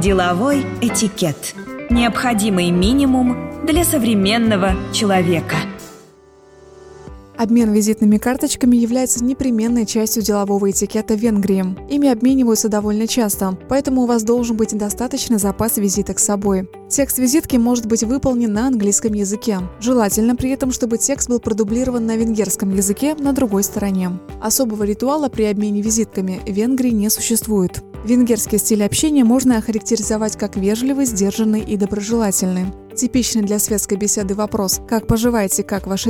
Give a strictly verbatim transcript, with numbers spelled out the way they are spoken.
Деловой этикет. Необходимый минимум для современного человека. Обмен визитными карточками является непременной частью делового этикета в Венгрии. Ими обмениваются довольно часто, поэтому у вас должен быть достаточный запас визиток с собой. Текст визитки может быть выполнен на английском языке. Желательно при этом, чтобы текст был продублирован на венгерском языке на другой стороне. Особого ритуала при обмене визитками в Венгрии не существует. Венгерский стиль общения можно охарактеризовать как вежливый, сдержанный и доброжелательный. Типичный для светской беседы вопрос «Как поживаете, как ваши